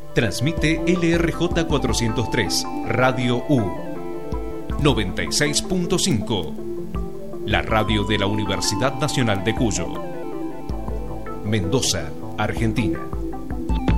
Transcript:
Transmite LRJ 403, Radio U 96.5, la radio de la Universidad Nacional de Cuyo, Mendoza, Argentina.